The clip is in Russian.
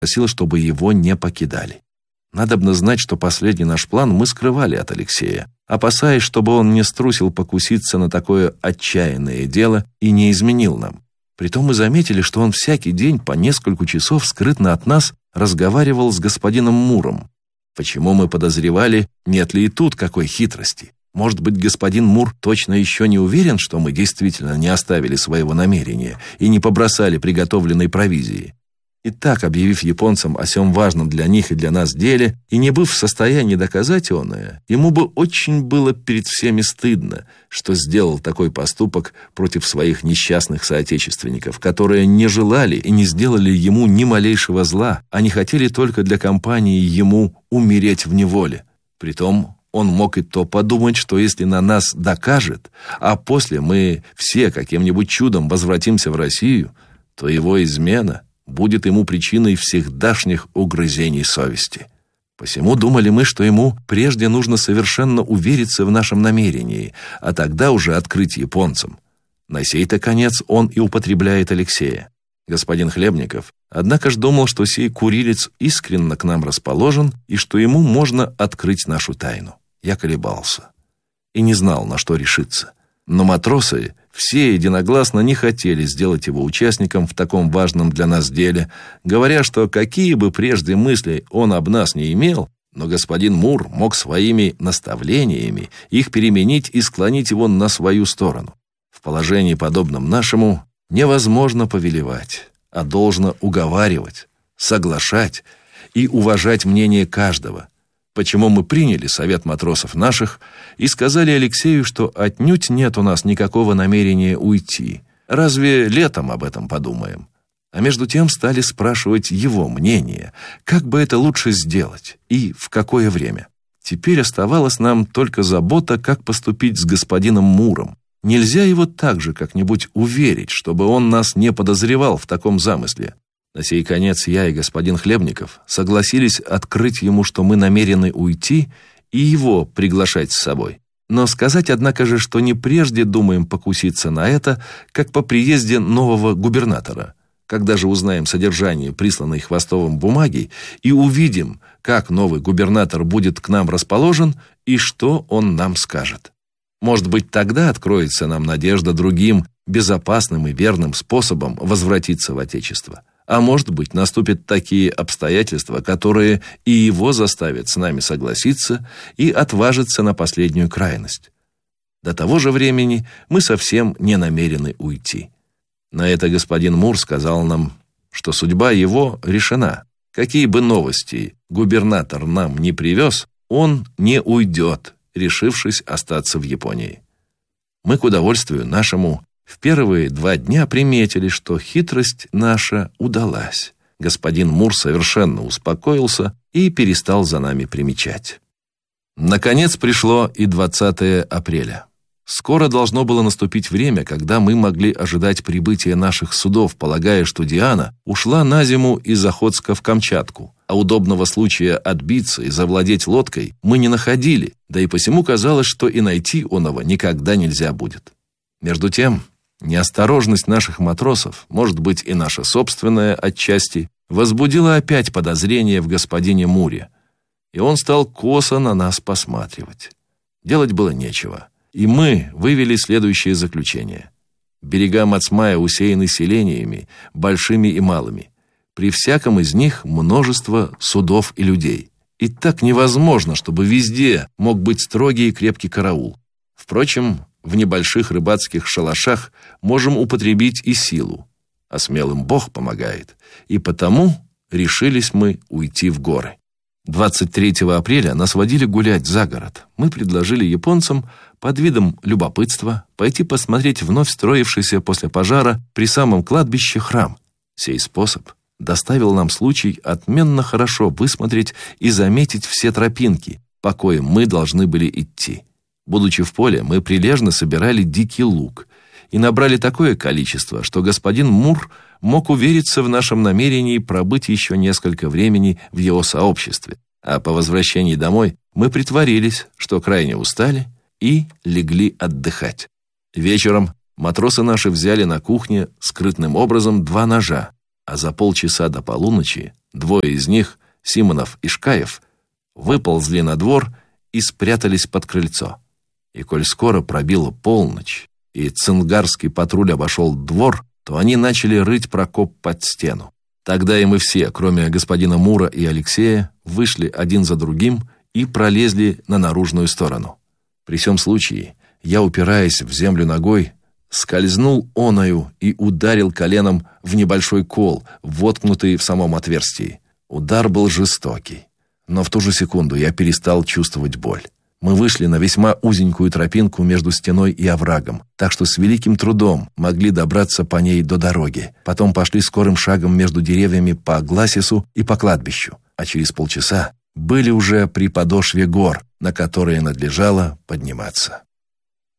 просил, чтобы его не покидали. Надобно знать, что последний наш план мы скрывали от Алексея, опасаясь, чтобы он не струсил покуситься на такое отчаянное дело и не изменил нам. Притом мы заметили, что он всякий день по несколько часов скрытно от нас разговаривал с господином Муром. Почему мы подозревали, нет ли и тут какой хитрости? Может быть, господин Мур точно еще не уверен, что мы действительно не оставили своего намерения и не побросали приготовленной провизии? И так, объявив японцам о сём важном для них и для нас деле, и не быв в состоянии доказать оное, ему бы очень было перед всеми стыдно, что сделал такой поступок против своих несчастных соотечественников, которые не желали и не сделали ему ни малейшего зла, а не хотели только для компании ему умереть в неволе. Притом он мог и то подумать, что если на нас докажет, а после мы все каким-нибудь чудом возвратимся в Россию, то его измена будет ему причиной всегдашних угрызений совести. Посему думали мы, что ему прежде нужно совершенно увериться в нашем намерении, а тогда уже открыть японцам. На сей-то конец он и употребляет Алексея. Господин Хлебников, однако ж думал, что сей курилец искренно к нам расположен и что ему можно открыть нашу тайну. Я колебался и не знал, на что решиться. Но матросы все единогласно не хотели сделать его участником в таком важном для нас деле, говоря, что какие бы прежде мысли он об нас не имел, но господин Мур мог своими наставлениями их переменить и склонить его на свою сторону. В положении, подобном нашему, невозможно повелевать, а должно уговаривать, соглашать и уважать мнение каждого. Почему мы приняли совет матросов наших и сказали Алексею, что отнюдь нет у нас никакого намерения уйти. Разве летом об этом подумаем? А между тем стали спрашивать его мнение, как бы это лучше сделать и в какое время. Теперь оставалась нам только забота, как поступить с господином Муром. Нельзя его так же как-нибудь уверить, чтобы он нас не подозревал в таком замысле. На сей конец я и господин Хлебников согласились открыть ему, что мы намерены уйти, и его приглашать с собой. Но сказать, однако же, что не прежде думаем покуситься на это, как по приезде нового губернатора, когда же узнаем содержание присланной Хвостовым бумаги и увидим, как новый губернатор будет к нам расположен и что он нам скажет. Может быть, тогда откроется нам надежда другим, безопасным и верным способом возвратиться в Отечество. А может быть, наступят такие обстоятельства, которые и его заставят с нами согласиться и отважиться на последнюю крайность. До того же времени мы совсем не намерены уйти. На это господин Мур сказал нам, что судьба его решена. Какие бы новости губернатор нам не привез, он не уйдет, решившись остаться в Японии. Мы к удовольствию нашему в первые 2 дня приметили, что хитрость наша удалась. Господин Мур совершенно успокоился и перестал за нами примечать. Наконец пришло и 20 апреля. Скоро должно было наступить время, когда мы могли ожидать прибытия наших судов, полагая, что Диана ушла на зиму из Охотска в Камчатку, а удобного случая отбиться и завладеть лодкой мы не находили, да и посему казалось, что и найти оного никогда нельзя будет. Между тем, неосторожность наших матросов, может быть и наша собственная отчасти, возбудила опять подозрение в господине Муре, и он стал косо на нас посматривать. Делать было нечего, и мы вывели следующее заключение. Берега Мацмая усеяны селениями, большими и малыми. При всяком из них множество судов и людей. И так невозможно, чтобы везде мог быть строгий и крепкий караул. Впрочем, в небольших рыбацких шалашах можем употребить и силу, а смелым Бог помогает, и потому решились мы уйти в горы. 23 апреля нас водили гулять за город. Мы предложили японцам под видом любопытства пойти посмотреть вновь строившийся после пожара при самом кладбище храм. Сей способ доставил нам случай отменно хорошо высмотреть и заметить все тропинки, по коим мы должны были идти. Будучи в поле, мы прилежно собирали дикий лук и набрали такое количество, что господин Мур мог увериться в нашем намерении пробыть еще несколько времени в его сообществе. А по возвращении домой мы притворились, что крайне устали, и легли отдыхать. Вечером матросы наши взяли на кухне скрытным образом 2 ножа, а за полчаса до полуночи Двое из них, Симонов и Шкаев, выползли на двор и спрятались под крыльцо. И коль скоро пробила полночь, и цингарский патруль обошел двор, то они начали рыть прокоп под стену. Тогда и мы все, кроме господина Мура и Алексея, вышли один за другим и пролезли на наружную сторону. При сём случае я, упираясь в землю ногой, скользнул оною и ударил коленом в небольшой кол, воткнутый в самом отверстии. Удар был жестокий, но в ту же секунду я перестал чувствовать боль. Мы вышли на весьма узенькую тропинку между стеной и оврагом, так что с великим трудом могли добраться по ней до дороги. Потом пошли скорым шагом между деревьями по Гласису и по кладбищу, а через полчаса были уже при подошве гор, на которые надлежало подниматься.